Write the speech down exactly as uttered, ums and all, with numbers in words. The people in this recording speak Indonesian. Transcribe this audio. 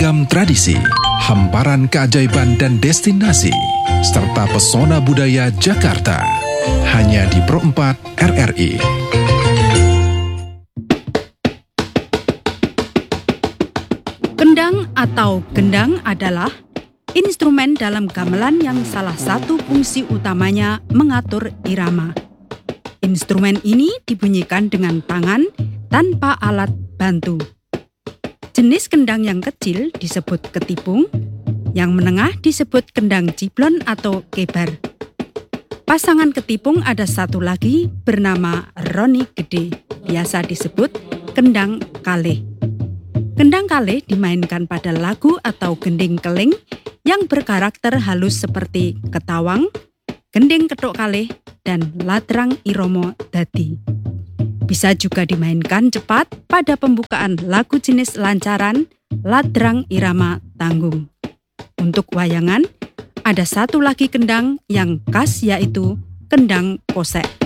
Ragam tradisi, hamparan keajaiban dan destinasi, serta pesona budaya Jakarta. Hanya di Pro empat R R I. Kendang atau gendang adalah instrumen dalam gamelan yang salah satu fungsi utamanya mengatur irama. Instrumen ini dibunyikan dengan tangan tanpa alat bantu. Jenis kendang yang kecil disebut ketipung, yang menengah disebut kendang ciblon atau kebar. Pasangan ketipung ada satu lagi bernama roni gede, biasa disebut kendang kalih. Kendang kalih dimainkan pada lagu atau gending keling yang berkarakter halus seperti ketawang, gending kethuk kalih, dan ladrang iromo dadi. Bisa juga dimainkan cepat pada pembukaan lagu jenis lancaran, ladrang irama tanggung. Untuk wayangan, ada satu lagi kendang yang khas yaitu kendang kosek.